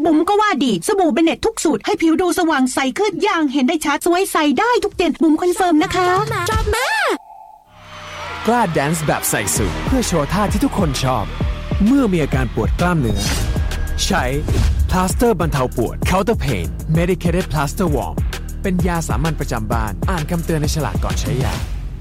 บุ๋มก็ว่าดีสบู่เบเน็ตทุกสูตรให้ผิวดูสว่างใสขึ้นอย่างเห็นได้ชัดสวยใสได้ทุกเดือนบุ๋มคอนเฟิร์มนะคะชอบมากกล้าแดนซ์แบบใส่สูทเพื่อโชว์ท่าที่ทุกคนชอบเมื่อมีอาการปวดกล้ามเนื้อใช้พลาสเตอร์บรรเทาปวด Counter Pain Medicated Plaster Warm เป็นยาสามัญประจำบ้านอ่านคำเตือนในฉลากก่อนใช้ยา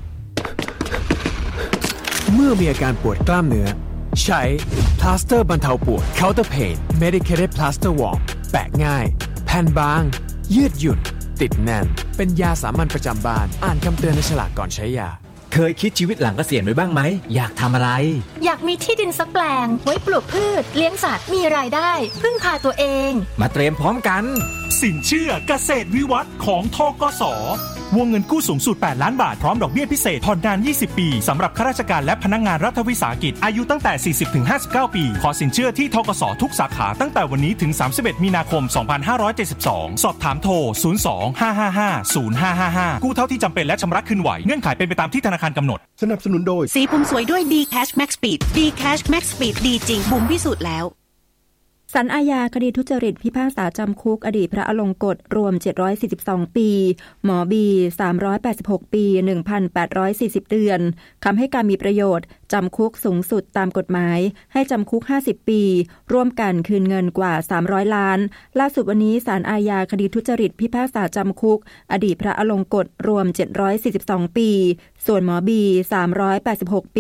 เมื่อมีอาการปวดกล้ามเนื้อใช้พลาสเตอร์บรรเทาปวด Counter Pain Medicated Plaster Warm แปะง่ายแผ่นบางยืดหยุ่นติดแน่นเป็นยาสามัญประจำบ้านอ่านคำเตือนในฉลากก่อนใช้ยาเคยคิดชีวิตหลังเกษียณไว้บ้างไหมอยากทำอะไรอยากมีที่ดินสักแปลงไว้ปลูกพืชเลี้ยงสัตว์มีรายได้พึ่งพาตัวเองมาเตรียมพร้อมกันสินเชื่อเกษตรวิวัฒน์ของธกส.วงเงินกู้สูงสุด8ล้านบาทพร้อมดอกเบี้ยพิเศษผ่อนนาน20ปีสำหรับข้าราชการและพนักงานรัฐวิสาหกิจอายุตั้งแต่ 40-59 ปีขอสินเชื่อที่ธกส.ทุกสาขาตั้งแต่วันนี้ถึง31มีนาคม2572สอบถามโทร02-555-0555กู้เท่าที่จำเป็นและชำระคืนไหวเงื่อนไขเป็นไปตามที่ธนาคารกำหนดสนับสนุนโดยสีผมสวยด้วย D Cash Max Speed D Cash Max Speed ดีจริงบุ๋มพิสูจน์แล้วศาลอาญาคดีทุจริตพิพากษาจำคุกอดีตพระอลงกฎรวม742ปีหมอบี386ปี 1,840 เดือนคำให้การมีประโยชน์จำคุกสูงสุดตามกฎหมายให้จำคุก50ปีร่วมกันคืนเงินกว่า300ล้านล่าสุดวันนี้ศาลอาญาคดีทุจริตพิพากษาจำคุกอดีตพระอลงกฎรวม742ปีส่วนหมอบี386ปี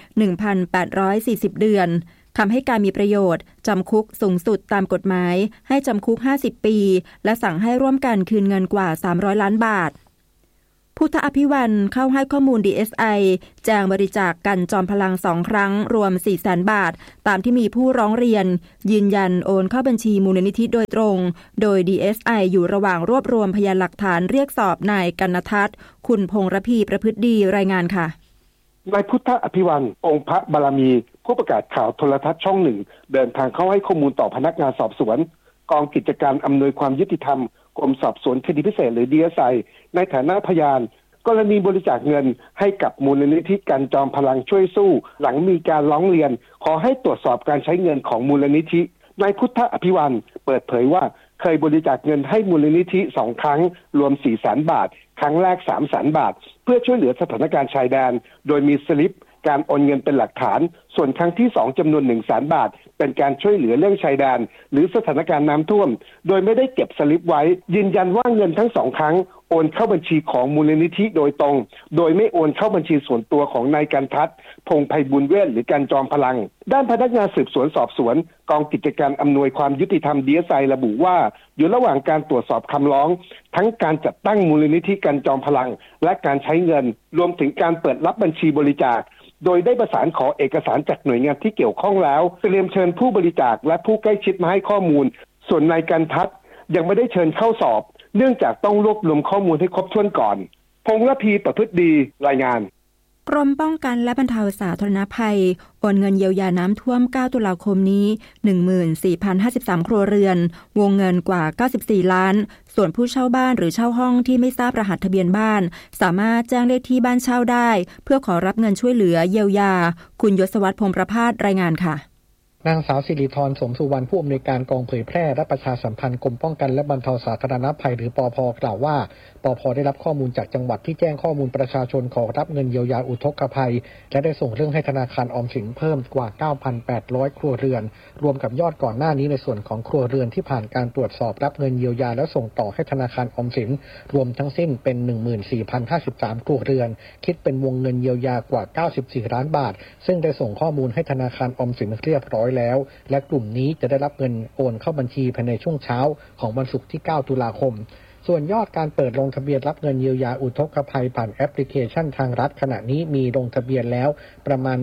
1,840 เดือนคำให้การมีประโยชน์จำคุกสูงสุดตามกฎหมายให้จำคุก50ปีและสั่งให้ร่วมกันคืนเงินกว่า300ล้านบาทพุทธอภิวันเข้าให้ข้อมูล DSI แจ้งบริจาคกันจอมพลัง2ครั้งรวม 400,000 บาทตามที่มีผู้ร้องเรียนยืนยันโอนเข้าบัญชีมูลนิธิโดยตรงโดย DSI อยู่ระหว่างรวบรวมพยานหลักฐานเรียกสอบนายกนทัศน์คุณพงษ์ระพีประพฤติดีรายงานค่ะนายพุทธอภิวันองค์พระบารมีผู้ประกาศข่าวโทรทัศน์ช่องหนึ่งเดินทางเข้าให้ข้อมูลต่อพนักงานสอบสวนกองกิจการอำนวยความยุติธรรมกรมสอบสวนคดีพิเศษหรือ DSI ในฐานะพยานกรณีบริจาคเงินให้กับมูลนิธิกันจอมพลังช่วยสู้หลังมีการร้องเรียนขอให้ตรวจสอบการใช้เงินของมูลนิธินายพุทธอภิวันเปิดเผยว่าเคยบริจาคเงินให้มูลนิธิ2ครั้งรวม 400,000 บาทครั้งแรก 300,000 บาทเพื่อช่วยเหลือสถานการณ์ชายแดนโดยมีสลิปการโอนเงินเป็นหลักฐานส่วนครั้งที่2จำนวน 100,000 บาทเป็นการช่วยเหลือเรื่องชายแดนหรือสถานการณ์น้ำท่วมโดยไม่ได้เก็บสลิปไว้ยืนยันว่าเงินทั้ง2ครั้งโอนเข้าบัญชีของมูลนิธิโดยตรงโดยไม่โอนเข้าบัญชีส่วนตัวของนายกันทัศน์พงษ์ไพบุญเวชหรือกันจอมพลังด้านพนักงานสืบสวนสอบสวนกองกิจการอำนวยความยุติธรรม DSI ระบุว่าอยู่ระหว่างการตรวจสอบคำร้องทั้งการจัดตั้งมูลนิธิกันจอมพลังและการใช้เงินรวมถึงการเปิดรับบัญชีบริจาคโดยได้ประสานขอเอกสารจากหน่วยงานที่เกี่ยวข้องแล้วเตรียมเชิญผู้บริจาคและผู้ใกล้ชิดมาให้ข้อมูลส่วนนายกันทัศน์ยังไม่ได้เชิญเข้าสอบเนื่องจากต้องรวบรวมข้อมูลให้ครบถ้วนก่อนพงษ์ระพีประพฤติดีรายงานกรมป้องกันและบรรเทาสาธารณภัยโอนเงินเยียวยาน้ำท่วม9ตุลาคมนี้ 14,053 ครัวเรือนวงเงินกว่า94ล้านส่วนผู้เช่าบ้านหรือเช่าห้องที่ไม่ทราบรหัสทะเบียนบ้านสามารถแจ้งเลขที่บ้านเช่าได้เพื่อขอรับเงินช่วยเหลือเยียวยาคุณยศวรรษพรหมประภาสรายงานค่ะนางสาวสิริธรสมสุวรรณผู้อำนวยการกองเผยแพร่และประชาสัมพันธ์กรมป้องกันและบรรเทาสาธารณภัยหรือปภ.กล่าวว่าปภ.ได้รับข้อมูลจากจังหวัดที่แจ้งข้อมูลประชาชนขอรับเงินเยียวยาอุทกภัยและได้ส่งเรื่องให้ธนาคารออมสินเพิ่มกว่า 9,800 ครัวเรือนรวมกับยอดก่อนหน้านี้ในส่วนของครัวเรือนที่ผ่านการตรวจสอบรับเงินเยียวยาและส่งต่อให้ธนาคารออมสินรวมทั้งสิ้นเป็น 14,053 ครัวเรือนคิดเป็นวงเงินเยียวยากว่า94ล้านบาทซึ่งได้ส่งข้อมูลให้ธนาคารออมสินเรียบร้อยแล้วและกลุ่มนี้จะได้รับเงินโอนเข้าบัญชีภายในช่วงเช้าของวันศุกร์ที่9ตุลาคมส่วนยอดการเปิดลงทะเบียนรับเงินเยียวยาอุทกภัยผ่านแอปพลิเคชันทางรัฐขณะนี้มีลงทะเบียนแล้วประมาณ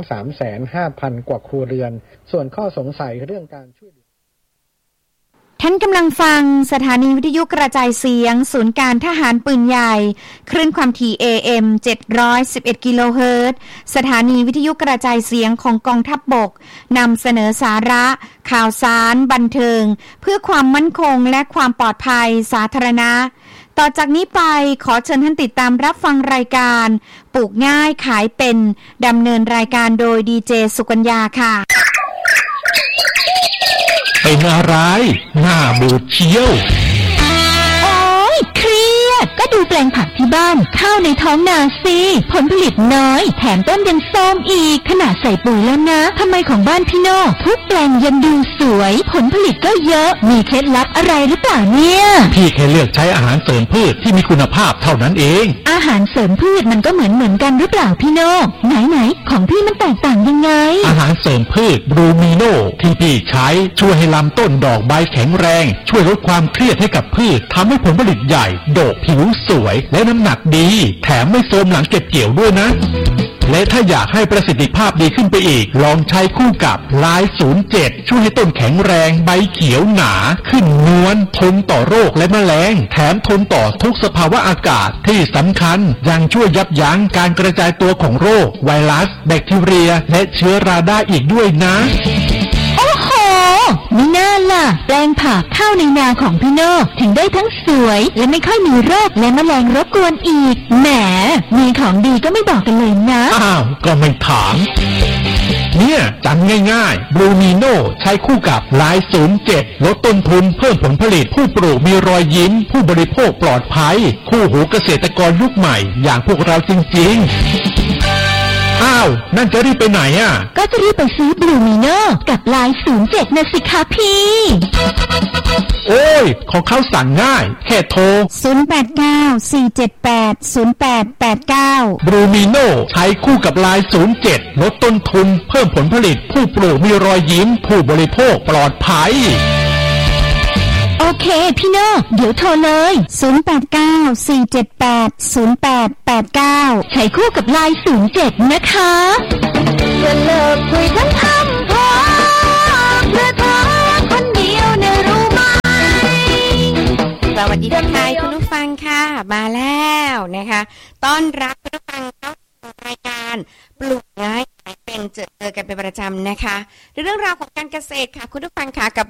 1,350,000 กว่าครัวเรือนส่วนข้อสงสัยเรื่องการช่วยท่านกำลังฟังสถานีวิทยุกระจายเสียงศูนย์การทหารปืนใหญ่คลื่นความถี่ AM 711 กิโลเฮิรตซ์สถานีวิทยุกระจายเสียงของกองทัพบกนำเสนอสาระข่าวสารบันเทิงเพื่อความมั่นคงและความปลอดภัยสาธารณะต่อจากนี้ไปขอเชิญท่านติดตามรับฟังรายการปลูกง่ายขายเป็นดำเนินรายการโดยดีเจสุกัญญาค่ะไปเป็นอะไรหน้าบูดเชียวโอ๊ยเครียดก็ดูแปลงผักที่บ้านข้าวในท้องนาสิผลผลิตน้อยแถมต้นยังส้มอีกขนาดใส่ปุ๋ยแล้วนะทำไมของบ้านพี่โน่ทุกแปลงยังดูสวยผลผลิตก็เยอะมีเคล็ดลับอะไรหรือเปล่าเนี่ยพี่แค่เลือกใช้อาหารเสริมพืชที่มีคุณภาพเท่านั้นเองอาหารเสริมพืชมันก็เหมือนกันหรือเปล่าพี่โน่ไหนของพี่มันแตกต่างยังไงอาหารเสริมพืชบรูมิโน่ที่พี่ใช้ช่วยให้ลำต้นดอกใบแข็งแรงช่วยลดความเครียดให้กับพืชทำให้ผลผลิตใหญ่ดกผิวสวยและน้ำหนักดีแถมไม่โทรมหลังเก็บเกี่ยวด้วยนะและถ้าอยากให้ประสิทธิภาพดีขึ้นไปอีกลองใช้คู่กับไลน์07ช่วยให้ต้นแข็งแรงใบเขียวหนาขึ้นนวลทนต่อโรคและแมลงแถมทนต่อทุกสภาวะอากาศที่สำคัญยังช่วยยับยั้งการกระจายตัวของโรคไวรัสแบคทีเรียและเชื้อราได้อีกด้วยนะโอ้โหไม่น่าล่ะแปลงผักข้าวในนาของพี่โน่ถึงได้ทั้งสวยและไม่ค่อยมีโรคและแมลงรบกวนอีกแหมมีของดีก็ไม่บอกกันเลยนะอ้าวก็ไม่ถามเนี่ยจำง่ายๆบรูมิโน่ใช้คู่กับไลน์07ลดต้นทุนเพิ่มผลผลิตผู้ปลูกมีรอยยิ้มผู้บริโภคปลอดภัยคู่หูเกษตรกรยุคใหม่อย่างพวกเราจริงๆอ้าวนั่นจะรีบไปไหนอ่ะก็จะรีบไปซื้อบลูมิโน่กับไลน์07นะสิคะพี่โอ้ยของเขาสั่งง่ายแค่โทร 0894780889 บรูมิโน่ใช้คู่กับไลน์07ลดต้นทุนเพิ่มผลผลิตผู้ปลูกมีรอยยิ้มผู้บริโภคปลอดภัยโอเคพี่โน่เดี๋ยวโทรเลย0894780889ใช้คู่กับไลน์07นะคะจะเลิกคุยทั้งคำพอเพื่อเธอคนเดียวนะรู้ไหมสวัสดีทักทายคุณผู้ฟังค่ะมาแล้วนะคะต้อนรับคุณผู้ฟังเข้าสู่รายการปลูกง่ายขายเป็นเจอกันเป็นประจำนะคะเรื่องราวของการเกษตรค่ะคุณผู้ฟังค่ะกับ